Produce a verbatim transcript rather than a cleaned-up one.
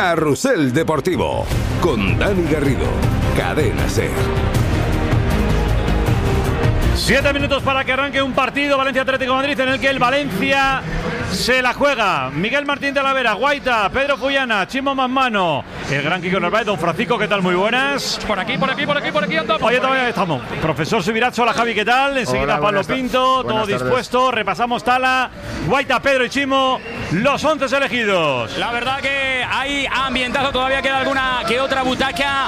Carrusel Deportivo con Dani Garrido, Cadena SER. Siete minutos para que arranque un partido Valencia-Atlético de Madrid en el que el Valencia se la juega. Miguel Martín de la Vera, Guaita, Pedro Fullana, Chimo Manmano, el gran Kiko Narváez, don Francisco, ¿qué tal? Muy buenas. Por aquí, por aquí, por aquí, por aquí andamos. Oye, todavía estamos. Profesor Subirats, hola Javi, ¿qué tal? Enseguida Hola, Pablo Pinto, todo tardes. dispuesto. Repasamos Tala, Guaita, Pedro y Chimo, los once elegidos. La verdad que hay ambientazo, todavía queda alguna que otra butaca